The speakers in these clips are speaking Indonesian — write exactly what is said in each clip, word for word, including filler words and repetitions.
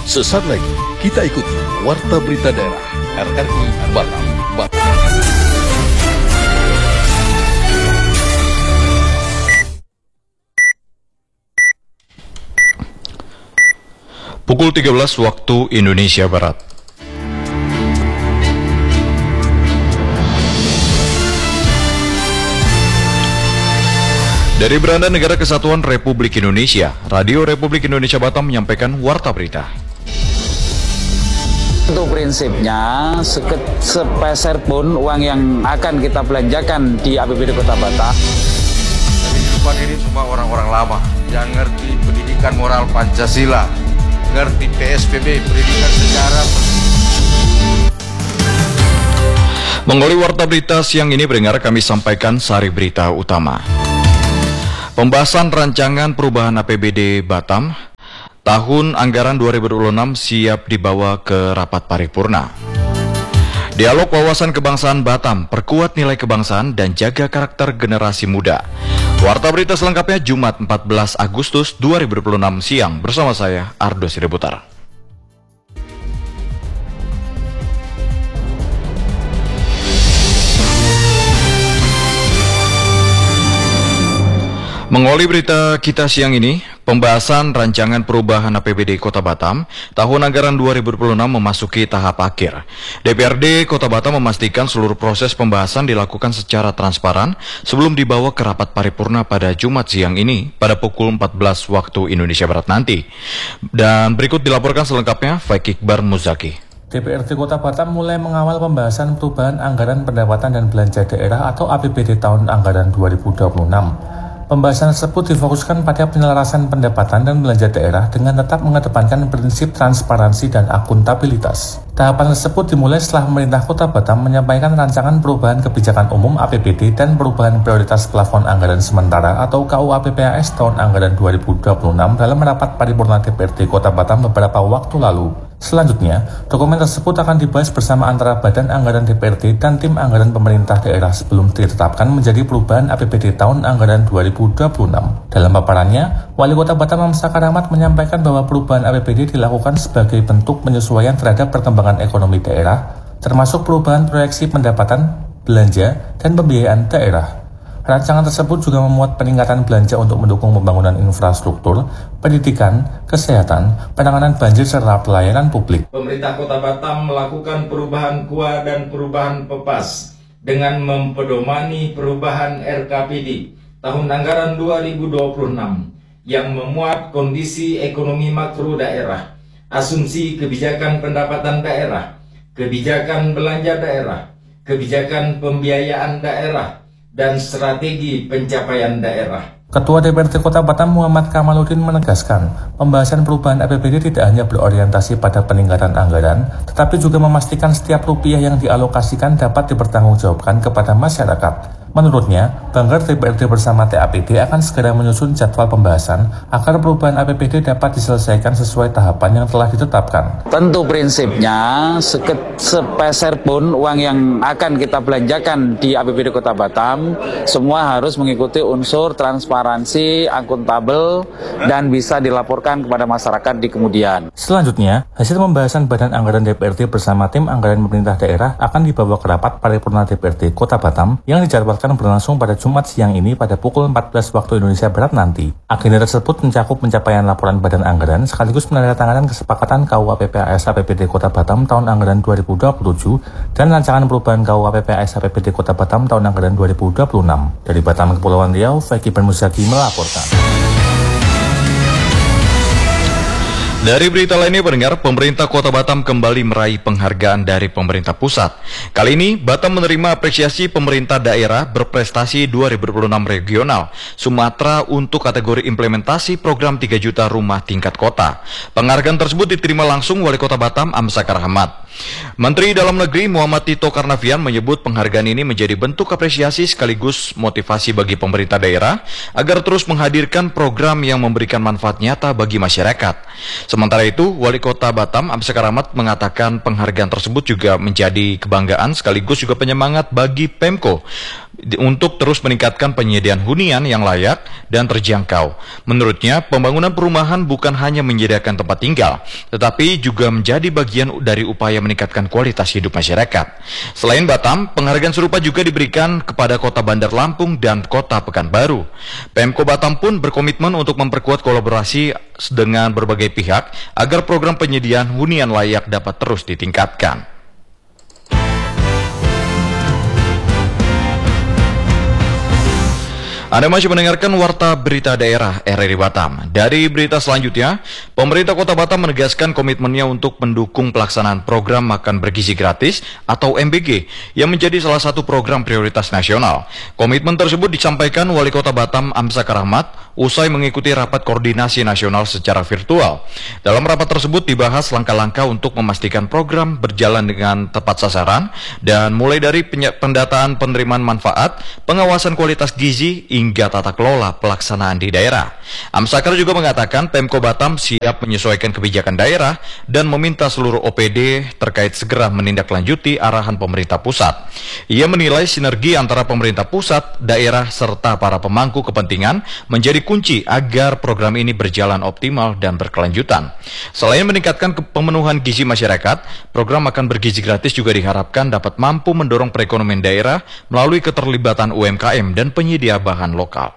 Sesaat lagi kita ikuti Warta Berita Daerah R R I Batam. Batam. Pukul tiga belas waktu Indonesia Barat. Dari Beranda Negara Kesatuan Republik Indonesia, Radio Republik Indonesia Batam menyampaikan Warta Berita. Untuk prinsipnya, sepeser pun uang yang akan kita belanjakan di A P B D Kota Batam. Di depan ini semua orang-orang lama yang ngerti pendidikan moral Pancasila, ngerti P S B B, pendidikan sejarah. Mengawali Warta Berita siang ini, pendengar, kami sampaikan sari berita utama. Pembahasan rancangan perubahan A P B D Batam tahun anggaran dua ribu dua puluh enam siap dibawa ke rapat paripurna. Dialog wawasan kebangsaan Batam, perkuat nilai kebangsaan dan jaga karakter generasi muda. Warta Berita selengkapnya Jumat empat belas Agustus dua ribu dua puluh enam siang bersama saya Ardo Sirebutar. Mengawali berita kita siang ini, pembahasan rancangan perubahan A P B D Kota Batam tahun anggaran dua ribu dua puluh enam memasuki tahap akhir. D P R D Kota Batam memastikan seluruh proses pembahasan dilakukan secara transparan sebelum dibawa ke rapat paripurna pada Jumat siang ini pada pukul empat belas waktu Indonesia Barat nanti. Dan berikut dilaporkan selengkapnya Faik Iqbar Muzaki. D P R D Kota Batam mulai mengawal pembahasan perubahan anggaran pendapatan dan belanja daerah atau A P B D tahun anggaran dua ribu dua puluh enam. Pembahasan tersebut difokuskan pada penyelarasan pendapatan dan belanja daerah dengan tetap mengedepankan prinsip transparansi dan akuntabilitas. Tahapan tersebut dimulai setelah pemerintah Kota Batam menyampaikan rancangan perubahan kebijakan umum A P B D dan perubahan prioritas plafon anggaran sementara atau K U A P P A S tahun anggaran dua ribu dua puluh enam dalam rapat paripurna D P R D Kota Batam beberapa waktu lalu. Selanjutnya, dokumen tersebut akan dibahas bersama antara Badan Anggaran D P R D dan Tim Anggaran Pemerintah Daerah sebelum ditetapkan menjadi perubahan A P B D tahun anggaran dua ribu dua puluh enam. Dalam paparannya, Wali Kota Batam Hamzah Karamat menyampaikan bahwa perubahan A P B D dilakukan sebagai bentuk penyesuaian terhadap perkembangan ekonomi daerah, termasuk perubahan proyeksi pendapatan, belanja, dan pembiayaan daerah. Rancangan tersebut juga memuat peningkatan belanja untuk mendukung pembangunan infrastruktur, pendidikan, kesehatan, penanganan banjir, serta pelayanan publik. Pemerintah Kota Batam melakukan perubahan K U A dan perubahan P E P A S dengan mempedomani perubahan R K P D tahun anggaran dua ribu dua puluh enam yang memuat kondisi ekonomi makro daerah, asumsi kebijakan pendapatan daerah, kebijakan belanja daerah, kebijakan pembiayaan daerah, dan strategi pencapaian daerah. Ketua D P R D Kota Batam Muhammad Kamaludin menegaskan, pembahasan perubahan A P B D tidak hanya berorientasi pada peningkatan anggaran, tetapi juga memastikan setiap rupiah yang dialokasikan dapat dipertanggungjawabkan kepada masyarakat. Menurutnya, Banggar D P R D bersama T A P D akan segera menyusun jadwal pembahasan agar perubahan A P B D dapat diselesaikan sesuai tahapan yang telah ditetapkan. Tentu prinsipnya, sepeser pun uang yang akan kita belanjakan di A P B D Kota Batam, semua harus mengikuti unsur transparansi, akuntabel, dan bisa dilaporkan kepada masyarakat di kemudian. Selanjutnya, hasil pembahasan Badan Anggaran D P R D bersama Tim Anggaran Pemerintah Daerah akan dibawa ke rapat paripurna D P R D Kota Batam yang dijadwalkan akan berlangsung pada Jumat siang ini pada pukul empat belas waktu Indonesia Barat nanti. Agenda tersebut mencakup pencapaian laporan Badan Anggaran sekaligus penandatanganan kesepakatan K U A P P A S A P B D Kota Batam tahun anggaran dua ribu dua puluh tujuh dan rancangan perubahan K U A P P A S A P B D Kota Batam tahun anggaran dua ribu dua puluh enam. Dari Batam, Kepulauan Riau, Faik Iqbar Muzaki melaporkan. Dari berita lainnya, pendengar, pemerintah Kota Batam kembali meraih penghargaan dari pemerintah pusat. Kali ini, Batam menerima apresiasi pemerintah daerah berprestasi dua ribu dua puluh enam regional Sumatera untuk kategori implementasi program tiga juta rumah tingkat kota. Penghargaan tersebut diterima langsung Wali Kota Batam Hamzah Karamat. Menteri Dalam Negeri Muhammad Tito Karnavian menyebut penghargaan ini menjadi bentuk apresiasi sekaligus motivasi bagi pemerintah daerah agar terus menghadirkan program yang memberikan manfaat nyata bagi masyarakat. Sementara itu, Wali Kota Batam Hamzah Karamat mengatakan penghargaan tersebut juga menjadi kebanggaan sekaligus juga penyemangat bagi Pemko untuk terus meningkatkan penyediaan hunian yang layak dan terjangkau. Menurutnya, pembangunan perumahan bukan hanya menyediakan tempat tinggal, tetapi juga menjadi bagian dari upaya meningkatkan kualitas hidup masyarakat. Selain Batam, penghargaan serupa juga diberikan kepada Kota Bandar Lampung dan Kota Pekanbaru. Pemko Batam pun berkomitmen untuk memperkuat kolaborasi dengan berbagai pihak agar program penyediaan hunian layak dapat terus ditingkatkan. Anda masih mendengarkan Warta Berita Daerah R R I Batam. Dari berita selanjutnya, pemerintah Kota Batam menegaskan komitmennya untuk mendukung pelaksanaan program makan bergizi gratis atau M B G yang menjadi salah satu program prioritas nasional. Komitmen tersebut disampaikan Wali Kota Batam Amsakar Ahmad usai mengikuti rapat koordinasi nasional secara virtual. Dalam rapat tersebut dibahas langkah-langkah untuk memastikan program berjalan dengan tepat sasaran dan mulai dari pendataan penerimaan manfaat, pengawasan kualitas gizi, hingga tata kelola pelaksanaan di daerah. Amsakar juga mengatakan Pemko Batam siap menyesuaikan kebijakan daerah dan meminta seluruh O P D terkait segera menindaklanjuti arahan pemerintah pusat. Ia menilai sinergi antara pemerintah pusat, daerah, serta para pemangku kepentingan menjadi kunci agar program ini berjalan optimal dan berkelanjutan. Selain meningkatkan pemenuhan gizi masyarakat, program makan bergizi gratis juga diharapkan dapat mampu mendorong perekonomian daerah melalui keterlibatan U M K M dan penyedia bahan lokal.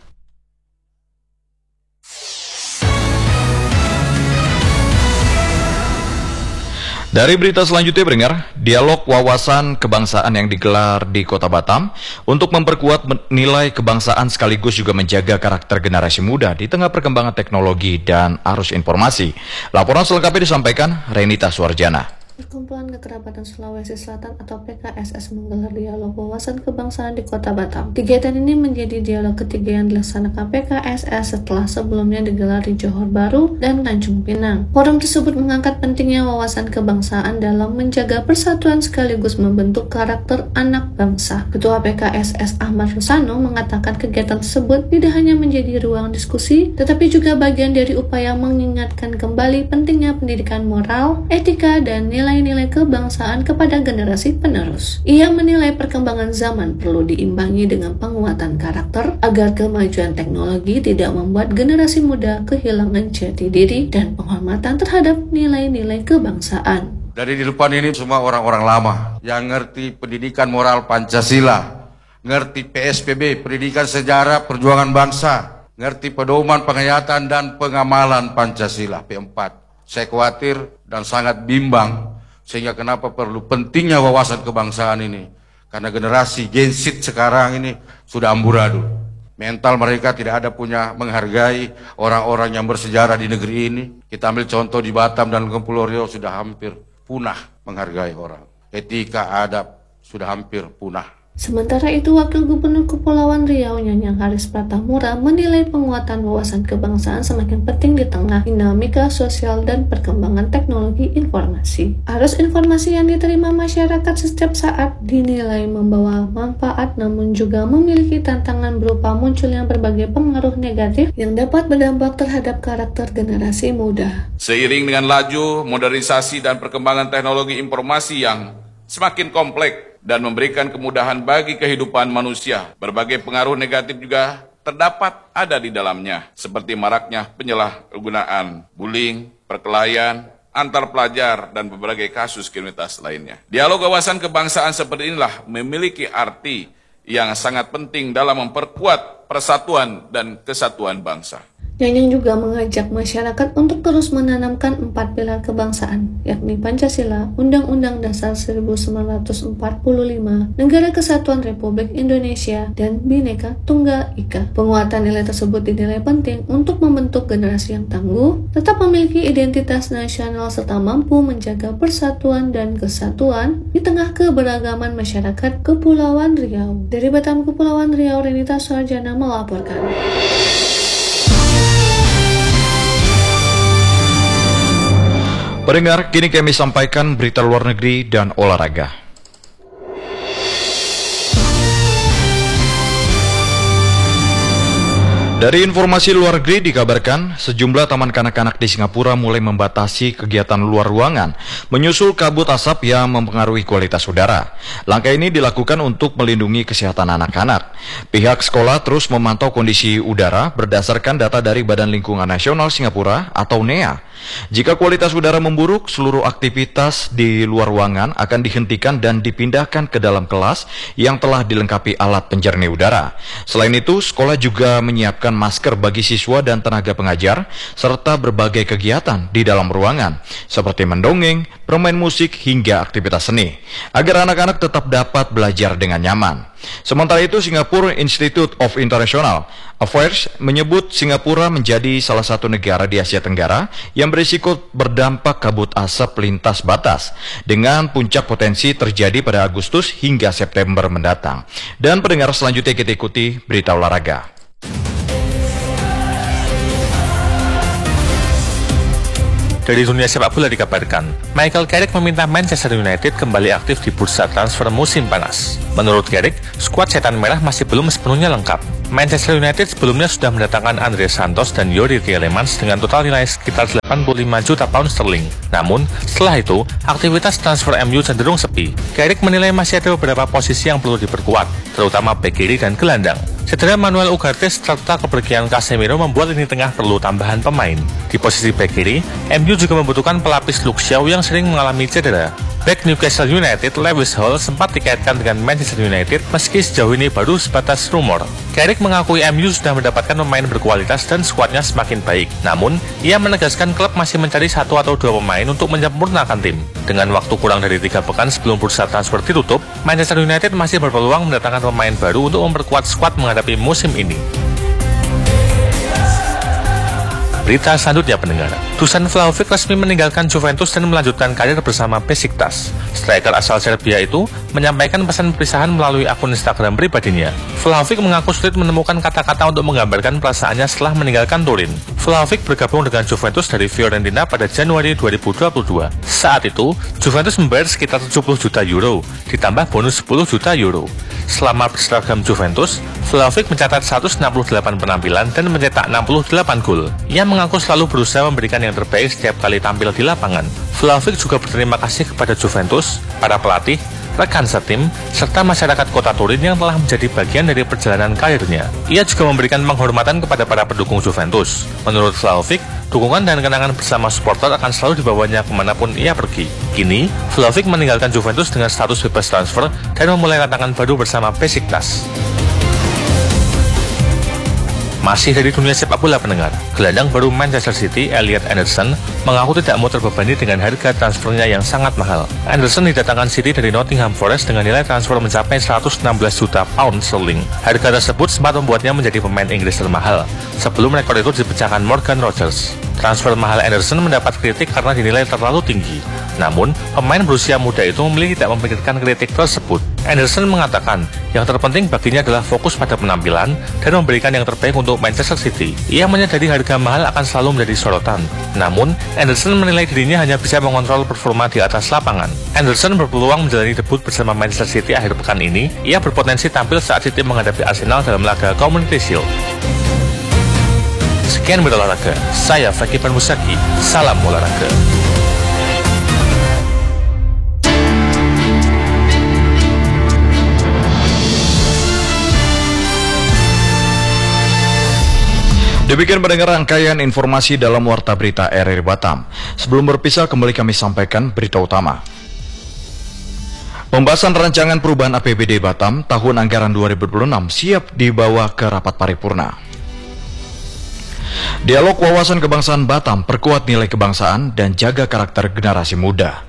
Dari berita selanjutnya pendengar, dialog wawasan kebangsaan yang digelar di Kota Batam untuk memperkuat nilai kebangsaan sekaligus juga menjaga karakter generasi muda di tengah perkembangan teknologi dan arus informasi. Laporan selengkapnya disampaikan Renita Suarjana. Perkumpulan Kekerabatan Sulawesi Selatan atau P K S S menggelar dialog wawasan kebangsaan di Kota Batam. Kegiatan ini menjadi dialog ketiga yang dilaksanakan P K S S setelah sebelumnya digelar di Johor Bahru dan Tanjung Pinang. Forum tersebut mengangkat pentingnya wawasan kebangsaan dalam menjaga persatuan sekaligus membentuk karakter anak bangsa. Ketua P K S S Ahmad Rusano mengatakan kegiatan tersebut tidak hanya menjadi ruang diskusi, tetapi juga bagian dari upaya mengingatkan kembali pentingnya pendidikan moral, etika, dan nilai nilai-nilai kebangsaan kepada generasi penerus. Ia menilai perkembangan zaman perlu diimbangi dengan penguatan karakter agar kemajuan teknologi tidak membuat generasi muda kehilangan jati diri dan penghormatan terhadap nilai-nilai kebangsaan. Dari di depan ini semua orang-orang lama yang ngerti pendidikan moral Pancasila, ngerti P S P B, pendidikan sejarah perjuangan bangsa, ngerti pedoman penghayatan dan pengamalan Pancasila P empat. Saya khawatir dan sangat bimbang sehingga kenapa perlu pentingnya wawasan kebangsaan ini. Karena generasi Gen Z sekarang ini sudah amburadul. Mental mereka tidak ada punya menghargai orang-orang yang bersejarah di negeri ini. Kita ambil contoh di Batam dan Kepulauan Riau sudah hampir punah menghargai orang. Etika, adab sudah hampir punah. Sementara itu, Wakil Gubernur Kepulauan Riau Nyanyang Haris Pratamura menilai penguatan wawasan kebangsaan semakin penting di tengah dinamika sosial dan perkembangan teknologi informasi. Arus informasi yang diterima masyarakat setiap saat dinilai membawa manfaat namun juga memiliki tantangan berupa munculnya berbagai pengaruh negatif yang dapat berdampak terhadap karakter generasi muda. Seiring dengan laju modernisasi dan perkembangan teknologi informasi yang semakin kompleks dan memberikan kemudahan bagi kehidupan manusia, berbagai pengaruh negatif juga terdapat ada di dalamnya, seperti maraknya penyalahgunaan, bullying, perkelahian, antar pelajar, dan berbagai kasus kriminalitas lainnya. Dialog wawasan kebangsaan seperti inilah memiliki arti yang sangat penting dalam memperkuat persatuan dan kesatuan bangsa. Nyanyang juga mengajak masyarakat untuk terus menanamkan empat pilar kebangsaan, yakni Pancasila, Undang-Undang Dasar seribu sembilan ratus empat puluh lima, Negara Kesatuan Republik Indonesia, dan Bhinneka Tunggal Ika. Penguatan nilai tersebut dinilai penting untuk membentuk generasi yang tangguh, tetap memiliki identitas nasional serta mampu menjaga persatuan dan kesatuan di tengah keberagaman masyarakat Kepulauan Riau. Dari Batam, Kepulauan Riau, Renita Suarjana melaporkan. Pendengar, kini kami sampaikan berita luar negeri dan olahraga. Dari informasi luar negeri dikabarkan sejumlah taman kanak-kanak di Singapura mulai membatasi kegiatan luar ruangan menyusul kabut asap yang mempengaruhi kualitas udara. Langkah ini dilakukan untuk melindungi kesehatan anak-anak. Pihak sekolah terus memantau kondisi udara berdasarkan data dari Badan Lingkungan Nasional Singapura atau N E A. Jika kualitas udara memburuk, seluruh aktivitas di luar ruangan akan dihentikan dan dipindahkan ke dalam kelas yang telah dilengkapi alat penjernih udara. Selain itu, sekolah juga menyiapkan masker bagi siswa dan tenaga pengajar, serta berbagai kegiatan di dalam ruangan, seperti mendongeng, bermain musik, hingga aktivitas seni, agar anak-anak tetap dapat belajar dengan nyaman. Sementara itu, Singapore Institute of International Affairs menyebut Singapura menjadi salah satu negara di Asia Tenggara yang berisiko berdampak kabut asap lintas batas, dengan puncak potensi terjadi pada Agustus hingga September mendatang. Dan pendengar selanjutnya kita ikuti berita olahraga. Dari dunia sepak bola dikabarkan, Michael Carrick meminta Manchester United kembali aktif di bursa transfer musim panas. Menurut Carrick, skuad Setan Merah masih belum sepenuhnya lengkap. Manchester United sebelumnya sudah mendatangkan Andre Santos dan Yuri Tielemans dengan total nilai sekitar delapan puluh lima juta pound sterling. Namun, setelah itu, aktivitas transfer M U cenderung sepi. Carrick menilai masih ada beberapa posisi yang perlu diperkuat, terutama bek kiri dan gelandang. Cedera Manuel Ugarte serta kepergian Casemiro membuat lini tengah perlu tambahan pemain. Di posisi bek kiri, M U juga membutuhkan pelapis Luke Shaw yang sering mengalami cedera. Bek Newcastle United, Lewis Hall, sempat dikaitkan dengan Manchester United meski sejauh ini baru sebatas rumor. Carrick mengakui M U sudah mendapatkan pemain berkualitas dan skuadnya semakin baik. Namun, ia menegaskan klub masih mencari satu atau dua pemain untuk menyempurnakan tim. Dengan waktu kurang dari tiga pekan sebelum bursa transfer ditutup, Manchester United masih berpeluang mendatangkan pemain baru untuk memperkuat skuad menghadapi musim ini. Berita selanjutnya pendengar, Dusan Vlahovic resmi meninggalkan Juventus dan melanjutkan karir bersama Besiktas. Striker asal Serbia itu menyampaikan pesan perpisahan melalui akun Instagram pribadinya. Vlahovic mengaku sulit menemukan kata-kata untuk menggambarkan perasaannya setelah meninggalkan Turin. Vlahovic bergabung dengan Juventus dari Fiorentina pada Januari dua ribu dua puluh dua. Saat itu, Juventus membayar sekitar tujuh puluh juta euro, ditambah bonus sepuluh juta euro. Selama berseragam Juventus, Vlahovic mencatat seratus enam puluh delapan penampilan dan mencetak enam puluh delapan gol. Ia mengaku selalu berusaha memberikan yang terbaik setiap kali tampil di lapangan. Vlahovic juga berterima kasih kepada Juventus, para pelatih, rekan setim, serta masyarakat kota Turin yang telah menjadi bagian dari perjalanan karirnya. Ia juga memberikan penghormatan kepada para pendukung Juventus. Menurut Vlahovic, dukungan dan kenangan bersama supporter akan selalu dibawanya kemanapun ia pergi. Kini, Vlahovic meninggalkan Juventus dengan status bebas transfer dan memulai tantangan baru bersama Besiktas. Masih dari dunia sepak bola pendengar, gelandang baru Manchester City, Elliot Anderson, mengaku tidak mau terbebani dengan harga transfernya yang sangat mahal. Anderson didatangkan City dari Nottingham Forest dengan nilai transfer mencapai seratus enam belas juta pound sterling. Harga tersebut sempat membuatnya menjadi pemain Inggris termahal, sebelum rekor itu dipecahkan Morgan Rogers. Transfer mahal Anderson mendapat kritik karena dinilai terlalu tinggi. Namun, pemain berusia muda itu memilih tidak memikirkan kritik tersebut. Anderson mengatakan, yang terpenting baginya adalah fokus pada penampilan dan memberikan yang terbaik untuk Manchester City. Ia menyadari harga mahal akan selalu menjadi sorotan. Namun, Anderson menilai dirinya hanya bisa mengontrol performa di atas lapangan. Anderson berpeluang menjalani debut bersama Manchester City akhir pekan ini. Ia berpotensi tampil saat City menghadapi Arsenal dalam laga Community Shield. Sekian berita olahraga, saya Fakih Permusaki, salam olahraga. Demikian pendengar rangkaian informasi dalam Warta Berita R R I Batam. Sebelum berpisah, kembali kami sampaikan berita utama. Pembahasan rancangan perubahan A P B D Batam tahun anggaran dua ribu dua puluh enam siap dibawa ke rapat paripurna. Dialog wawasan kebangsaan Batam perkuat nilai kebangsaan dan jaga karakter generasi muda.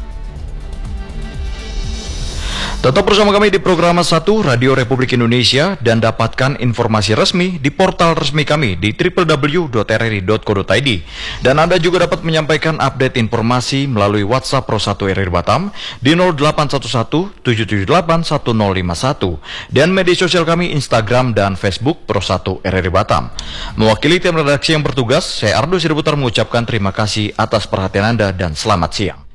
Tetap bersama kami di program satu Radio Republik Indonesia dan dapatkan informasi resmi di portal resmi kami di w w w dot r r i dot co dot i d. Dan Anda juga dapat menyampaikan update informasi melalui WhatsApp Pro satu R R I Batam di nol delapan satu satu tujuh tujuh delapan satu nol lima satu dan media sosial kami Instagram dan Facebook Pro satu R R I Batam. Mewakili tim redaksi yang bertugas, saya Ardo Siriputar mengucapkan terima kasih atas perhatian Anda dan selamat siang.